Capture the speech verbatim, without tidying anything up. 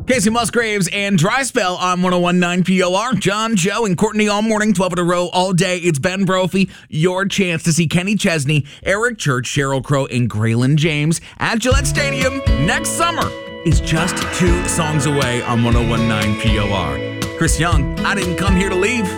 Casey Musgraves and Dry Spell on one oh one point nine P O R. John, Joe, and Courtney all morning, twelve in a row, all day. It's Ben Brophy. Your chance to see Kenny Chesney, Eric Church, Sheryl Crow, and Graylin James at Gillette Stadium next summer. It's just two songs away on one oh one point nine P O R. Chris Young, I didn't come here to leave.